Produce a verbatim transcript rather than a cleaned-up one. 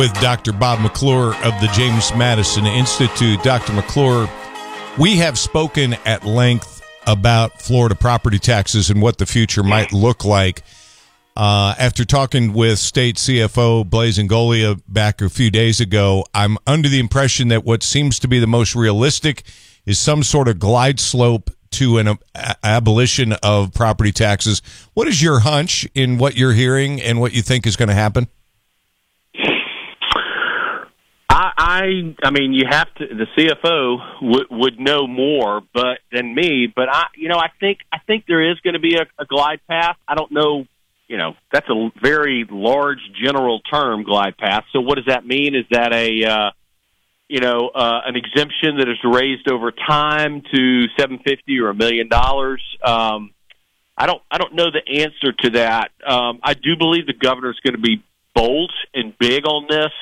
With Doctor Bob McClure of the James Madison Institute. Doctor McClure, we have spoken at length about Florida property taxes and what the future might look like. Uh, after talking with State C F O Blaise Ingoglia back a few days ago, I'm under the impression that what seems to be the most realistic is some sort of glide slope to an uh, abolition of property taxes. What is your hunch in what you're hearing and what you think is going to happen? I, I mean, you have to. The C F O would would know more, but than me. But I, you know, I think I think there is going to be a, a glide path. I don't know. You know, that's a very large general term, glide path. So what does that mean? Is that a, uh, you know, uh, an exemption that is raised over time to seven fifty or a million dollars? Um, I don't. I don't know the answer to that. Um, I do believe the governor is going to be bold and big on this.